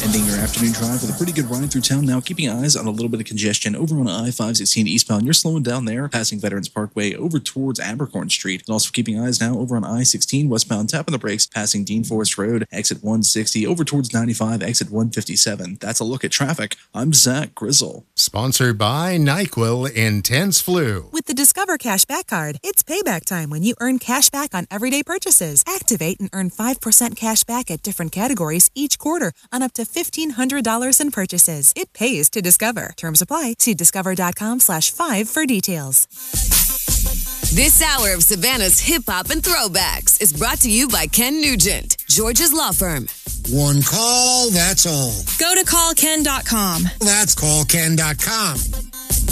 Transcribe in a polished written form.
Ending your afternoon drive with a pretty good ride through town now, keeping eyes on a little bit of congestion over on I-516 eastbound. You're slowing down there, passing Veterans Parkway over towards Abercorn Street. And also keeping eyes now over on I-16 westbound, tapping the brakes, passing Dean Forest Road, exit 160, over towards 95, exit 157. That's a look at traffic. I'm Zach Grizzle. Sponsored by NyQuil Intense Flu. With the Discover Cashback Card, it's payback time when you earn cash back on everyday purchases. Activate and earn 5% cash back at different categories each quarter on up to $1,500 in purchases. It pays to Discover. Terms apply. See discover.com/5 for details. This hour of Savannah's Hip Hop and Throwbacks is brought to you by Ken Nugent, George's Law Firm. One call, that's all. Go to callken.com. That's callken.com.